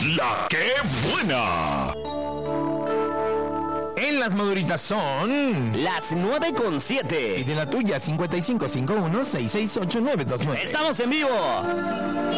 La que buena. En las maduritas son las 9:07. Y de la tuya, 5551-668929. ¡Estamos en vivo!